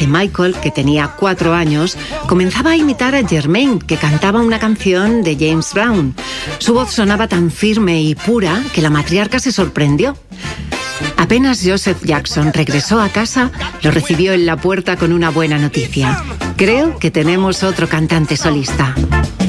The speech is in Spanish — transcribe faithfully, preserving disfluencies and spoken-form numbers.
Michael, que tenía cuatro años, comenzaba a imitar a Jermaine, que cantaba una canción de James Brown. Su voz sonaba tan firme y pura que la matriarca se sorprendió. Apenas Joseph Jackson regresó a casa, lo recibió en la puerta con una buena noticia. Creo que tenemos otro cantante solista.